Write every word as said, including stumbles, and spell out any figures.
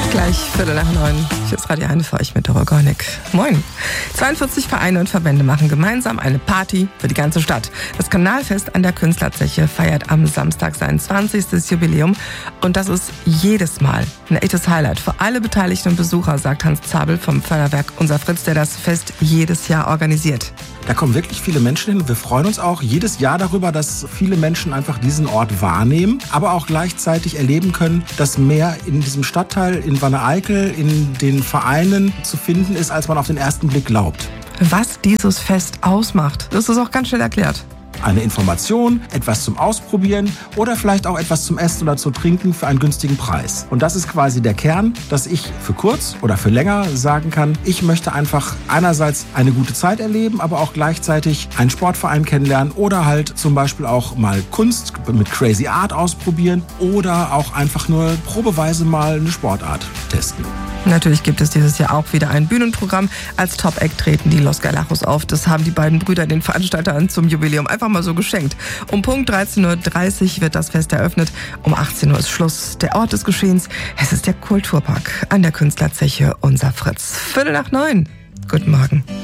Gleich Viertel nach neun. Hier ist Radio eins für euch mit Dora Gornick. Moin. zweiundvierzig Vereine und Verbände machen gemeinsam eine Party für die ganze Stadt. Das Kanalfest an der Künstlerzeche feiert am Samstag sein zwanzigstes Jubiläum. Und das ist jedes Mal ein echtes Highlight für alle Beteiligten und Besucher, sagt Hans Zabel vom Förderwerk Unser Fritz, der das Fest jedes Jahr organisiert. Da kommen wirklich viele Menschen hin. Wir freuen uns auch jedes Jahr darüber, dass viele Menschen einfach diesen Ort wahrnehmen, aber auch gleichzeitig erleben können, dass mehr in diesem Stadtteil, in Wanne-Eickel, in den Vereinen zu finden ist, als man auf den ersten Blick glaubt. Was dieses Fest ausmacht, das ist auch ganz schnell erklärt. Eine Information, etwas zum Ausprobieren oder vielleicht auch etwas zum Essen oder zu trinken für einen günstigen Preis. Und das ist quasi der Kern, dass ich für kurz oder für länger sagen kann, ich möchte einfach einerseits eine gute Zeit erleben, aber auch gleichzeitig einen Sportverein kennenlernen oder halt zum Beispiel auch mal Kunst mit Crazy Art ausprobieren oder auch einfach nur probeweise mal eine Sportart testen. Natürlich gibt es dieses Jahr auch wieder ein Bühnenprogramm. Als Top-Act treten die Los Galajos auf. Das haben die beiden Brüder den Veranstaltern zum Jubiläum einfach mal so geschenkt. Um Punkt dreizehn Uhr dreißig wird das Fest eröffnet. Um achtzehn Uhr ist Schluss. Der Ort des Geschehens, es ist der Kulturpark an der Künstlerzeche Unser Fritz. Viertel nach neun. Guten Morgen.